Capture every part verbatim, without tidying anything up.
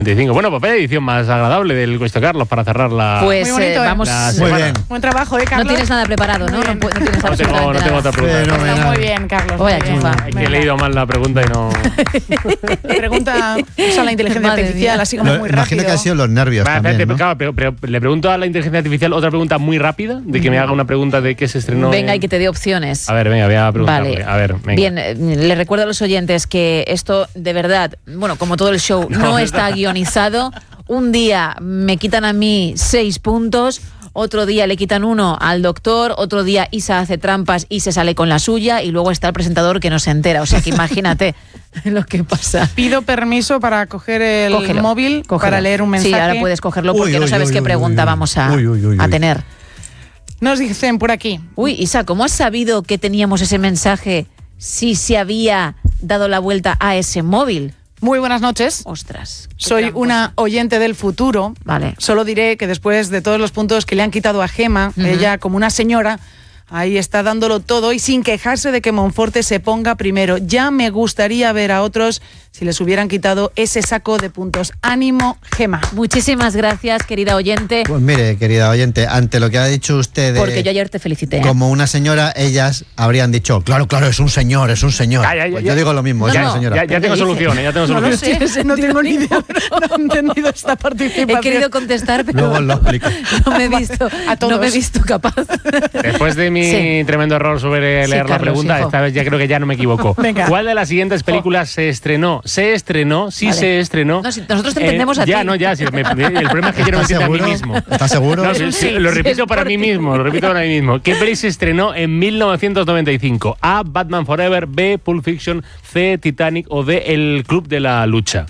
Bueno, pues vaya edición más agradable del Cuesta Carlos para cerrar la. Pues Muy bonito, eh, ¿eh? vamos. La Muy bien. Buen trabajo, ¿eh, Carlos? No tienes nada preparado, ¿no? No, no tienes No tengo, absolutamente no tengo otra nada. pregunta. Está muy bien, Carlos. Voy a muy bien. chufar. Es que he leído mal la pregunta y no. Pregunta, usa la inteligencia Madre artificial, mía. así como Lo- muy imagino rápido. que han sido los nervios Va, también, espérate, ¿no? claro, pero, pero le pregunto a la inteligencia artificial otra pregunta muy rápida, de que me haga una pregunta de qué se estrenó. Venga, en- y que te dé opciones. A ver, venga, voy a preguntarle. Vale. A ver, venga. Bien, eh, les recuerdo a los oyentes que esto de verdad, bueno, como todo el show, no, No, está guionizado. Un día me quitan a mí seis puntos, otro día le quitan uno al doctor, otro día Isa hace trampas y se sale con la suya y luego está el presentador que no se entera. O sea que imagínate lo que pasa. Pido permiso para coger el Cógelo, móvil cógelo. para leer un mensaje. Sí, ahora puedes cogerlo porque Uy, no uy, sabes uy, qué uy, pregunta uy, uy. vamos a, Uy, uy, uy, a uy. tener. Nos dicen por aquí. Uy, Isa, ¿cómo has sabido que teníamos ese mensaje si se había dado la vuelta a ese móvil? Muy buenas noches. Ostras. qué Soy tramposa. una oyente del futuro. Vale. Solo diré que después de todos los puntos que le han quitado a Gema, Ujú. ella como una señora, ahí está dándolo todo y sin quejarse de que Monforte se ponga primero. Ya me gustaría ver a otros si les hubieran quitado ese saco de puntos. Ánimo, Gema. Muchísimas gracias, querida oyente, Pues mire, querida oyente, ante lo que ha dicho usted de, porque yo ayer te felicité. como una señora, ellas habrían dicho, claro, claro, es un señor, es un señor. Ya, ya, ya, Pues ya. yo digo lo mismo, No, es no, una señora. Ya, ya tengo dice? soluciones, ya tengo No lo soluciones. sé, no tengo ni idea. No he entendido esta participación. He querido contestar, pero Luego lo explico. no me he visto, A todos. no me he visto capaz. Después de mi Sí. tremendo error sobre Sí, leer la Carlos, pregunta, hijo. esta vez ya creo que ya no me equivoco. Venga. ¿Cuál de las siguientes películas se estrenó? Se estrenó, sí Vale. se estrenó. No, si nosotros te entendemos a ya, ti. no, ya. Si me- el problema es que yo no me ¿Estás entiendo a mí seguro? mismo. ¿Estás seguro? No, sí, sí, Sí, lo sí, repito es para por mí ti. mismo, lo repito para mí mismo. ¿Qué peli se estrenó en mil novecientos noventa y cinco? A. Batman Forever, B. Pulp Fiction, C. Titanic o D. El Club de la Lucha.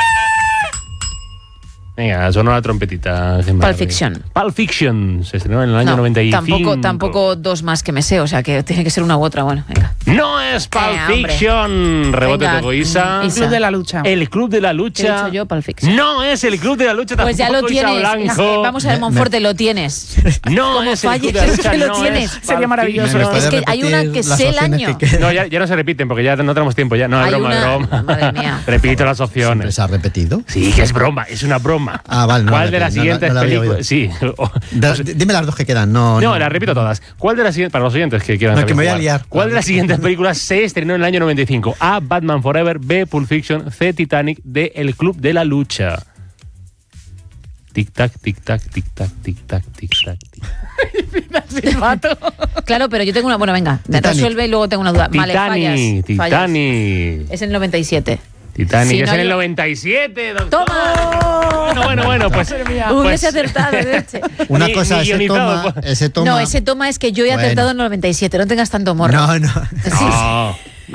Venga, sonó la trompetita. Gemma. Pulp Fiction. Pulp Fiction se estrenó en el año No, noventa y cinco. tampoco, tampoco dos más que me sé, o sea que tiene que ser una u otra. Bueno, venga. No es Pulp Eh, hombre. Rebote Venga, tocó Isa. Isa. Club de la lucha. El Club de la Lucha. ¿Qué he dicho yo? Pulp Fiction. No es el Club de la Lucha. Pues ya lo tampoco, Isa tienes. Blanco. Eh, Vamos a ver, Me- Monforte, lo tienes. No como es el Club falles, de la Lucha. que lo no tienes. es Pulp Sería maravilloso. Fiction. ¿Me Es puede que hay una repetir que las sé el opciones año. que quedan? No, ya, ya no se repiten porque ya no tenemos tiempo. Ya no es Hay broma, una- es broma. Madre mía. Repito las ¿Siempre opciones. se ha repetido? Sí, que es broma, es una broma. Ah, vale, no ¿Cuál la de las no la- siguientes no la había películas? oído. Sí. O- De- d- dime las dos que quedan, no. No, las repito todas. ¿Cuál de las siguientes, para los oyentes que quieran No, que también me voy a jugar, liar. ¿cuál de las siguientes películas se estrenó en el año noventa y cinco? A. Batman Forever, B. Pulp Fiction, C. Titanic, D. El Club de la Lucha. Tic tac, tic tac, tic tac, tic tac, tic tac. tic. Silbato. Claro, pero yo tengo una. Bueno, venga, me Titanic. resuelve y luego tengo una duda. Vale, fallas. Titanic, fallas. Titanic. Es el noventa y siete. Titanic Si es no, en el yo- noventa y siete, doctor. ¡Toma! Bueno, bueno, bueno, pues. Hubiese pues- acertado, de hecho. Una Ni- cosa, ni ese guionizado, toma, pues. ese toma. No, ese toma es que yo he Bueno. acertado en el noventa y siete, no tengas tanto morro. No, no. Sí, No.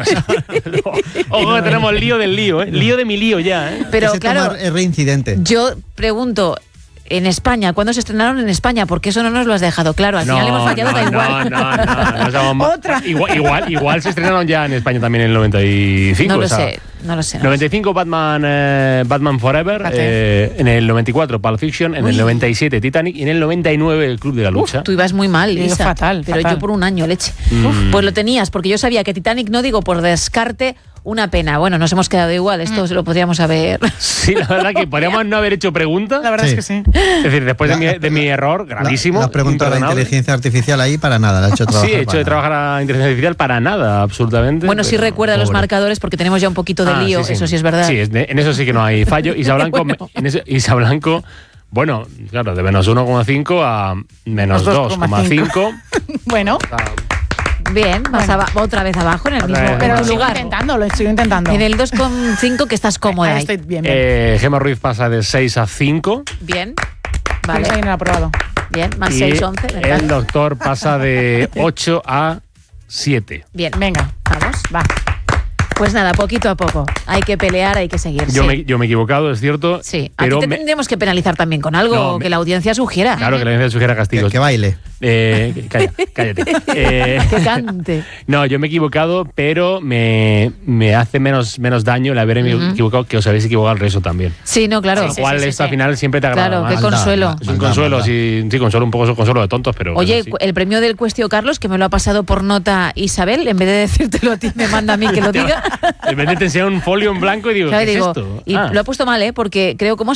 Ojo, que tenemos lío del lío, ¿eh? Lío de mi lío ya, ¿eh? pero ese claro, toma es reincidente. yo pregunto, en España, ¿cuándo se estrenaron en España? Porque eso no nos lo has dejado claro. Al final hemos fallado, no, da no, igual. No, no, no, seamos- Otra. Igual, igual, igual se estrenaron ya en España también en el noventa y cinco. No lo o sea, sé, no lo sé. no lo noventa y cinco Batman, eh, Batman Forever, Fíjate. eh, en el noventa y cuatro Pulp Fiction, en Uy. el noventa y siete Titanic y en el noventa y nueve El Club de la Lucha. Uf, tú ibas muy mal, Yo iba Isa. fatal, Pero fatal. yo por un año, leche. Mm. Pues lo tenías, porque yo sabía que Titanic, no digo por descarte, una pena. Bueno, nos hemos quedado igual, esto Mm. se lo podríamos haber. Sí, la verdad que podríamos no haber hecho pregunta. La verdad Sí. es que sí. Es decir, después de La- mi, de mi error gravísimo. La, la pregunta de la imperdonable. inteligencia artificial ahí para nada, la ha hecho trabajar. Sí, he hecho para de nada. trabajar a inteligencia artificial para nada, absolutamente. Bueno, sí pero- recuerda los pobre. marcadores, porque tenemos ya un poquito de Ah, lío, sí, sí. eso sí es verdad. Sí, es de- en eso sí que no hay fallo. Isa Blanco, Bueno. me- en eso- Isa Blanco, bueno, claro, de menos uno coma cinco a menos dos coma cinco. Bueno, Bien, vas Bueno. aba- otra vez abajo en el mismo, Otra vez. en pero tu lo sigo lugar. intentando, lo sigo intentando. En el dos coma cinco que estás cómoda Ahí ahí. estoy bien, bien. Eh, Gemma Ruiz pasa de seis a cinco. Bien, Vale. vale, Ahí en el aprobado. bien, más Y seis, once. venga. el doctor pasa de ocho a siete. Bien, Venga, vamos. va. Pues nada, poquito a poco. Hay que pelear, hay que seguir. Yo, sí. me, yo me he equivocado, es cierto. Sí, a pero ti te me- tendremos que penalizar también con algo No, me- que la audiencia sugiera. Claro que la audiencia sugiera Que, castigos. que baile. Eh, calla, cállate. Eh, Que cante. No, yo me he equivocado, pero me, me hace menos, menos daño el haberme Ujú. equivocado que os habéis equivocado el resto también. Sí, no, claro. Con lo cual, esto al final siempre te agrada Claro, más. qué consuelo. Maldad, Es un maldad, consuelo, maldad. sí, sí, consuelo, un poco consuelo de tontos, pero. Oye, bueno, sí. cu- el premio del Cuestio Carlos, que me lo ha pasado por nota Isabel, en vez de decírtelo a ti, me manda a mí que lo diga. De repente te enseña un folio en blanco y digo, Claro, ¿qué digo, es esto? Y Ah. lo he puesto mal, ¿eh? Porque creo, ¿cómo